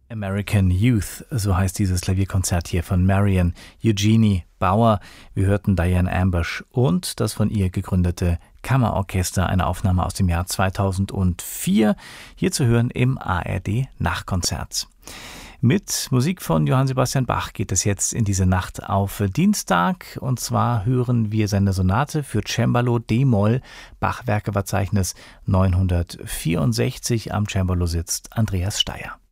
American Youth, so heißt dieses Klavierkonzert hier von Marian Eugenie Bauer. Wir hörten Diane Ambush und das von ihr gegründete Kammerorchester, eine Aufnahme aus dem Jahr 2004, hier zu hören im ARD Nachtkonzert. Mit Musik von Johann Sebastian Bach geht es jetzt in diese Nacht auf Dienstag. Und zwar hören wir seine Sonate für Cembalo d-Moll, Bach-Werkeverzeichnis 964. Am Cembalo sitzt Andreas Steyer.